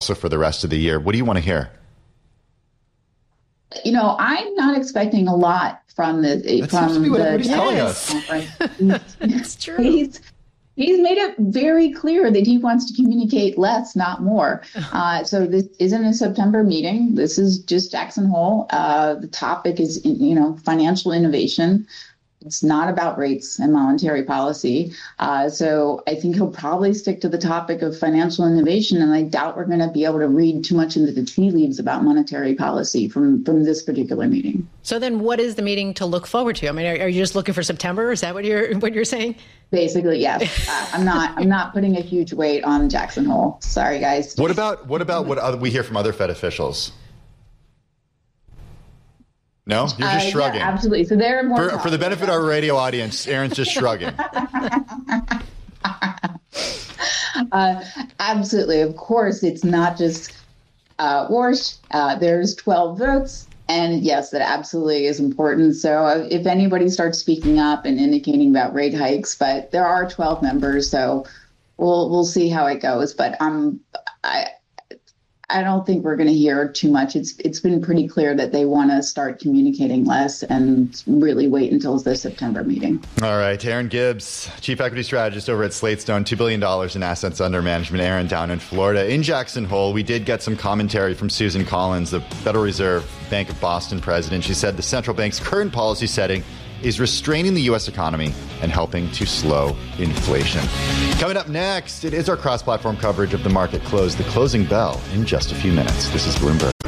also for the rest of the year. What do you want to hear? I'm not expecting a lot from the That seems to be what everybody's telling us. It's true. He's made it very clear that he wants to communicate less, not more. So this isn't a September meeting. This is just Jackson Hole. The topic is, financial innovation. It's not about rates and monetary policy. So I think he'll probably stick to the topic of financial innovation. And I doubt we're going to be able to read too much into the tea leaves about monetary policy from this particular meeting. So then what is the meeting to look forward to? I mean, are you just looking for September? Is that what you're saying? Basically, yes. I'm not putting a huge weight on Jackson Hole. Sorry, guys. What about what we hear from other Fed officials? No, you're just shrugging. Yeah, absolutely. So there are more for the benefit of our radio audience. Erin's just shrugging. Absolutely. Of course, it's not just Warsh. There's 12 votes. And yes, that absolutely is important. So if anybody starts speaking up and indicating about rate hikes, but there are 12 members, so we'll see how it goes. But I don't think we're going to hear too much. It's been pretty clear that they want to start communicating less and really wait until the September meeting. All right. Erin Gibbs, Chief Equity Strategist over at Slatestone, $2 billion in assets under management. Erin, down in Florida. In Jackson Hole, we did get some commentary from Susan Collins, the Federal Reserve Bank of Boston president. She said the central bank's current policy setting is restraining the U.S. economy and helping to slow inflation. Coming up next, it is our cross-platform coverage of the market close, the closing bell, in just a few minutes. This is Bloomberg.